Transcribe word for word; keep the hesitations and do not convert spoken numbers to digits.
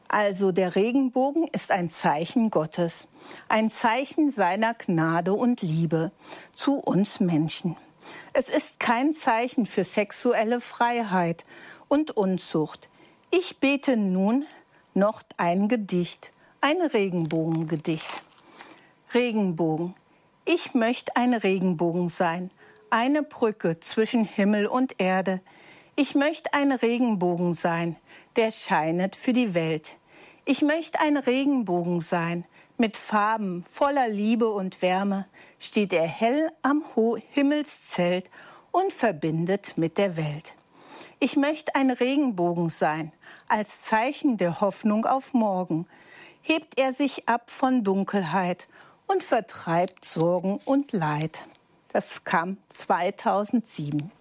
Also der Regenbogen ist ein Zeichen Gottes, ein Zeichen seiner Gnade und Liebe zu uns Menschen. Es ist kein Zeichen für sexuelle Freiheit und Unzucht. Ich bete nun noch ein Gedicht, ein Regenbogengedicht. Regenbogen. Ich möchte ein Regenbogen sein, eine Brücke zwischen Himmel und Erde. Ich möchte ein Regenbogen sein, der scheinet für die Welt. Ich möchte ein Regenbogen sein, mit Farben voller Liebe und Wärme steht er hell am Himmelszelt und verbindet mit der Welt. Ich möchte ein Regenbogen sein, als Zeichen der Hoffnung auf morgen. Hebt er sich ab von Dunkelheit und vertreibt Sorgen und Leid. Das kam zweitausendsieben.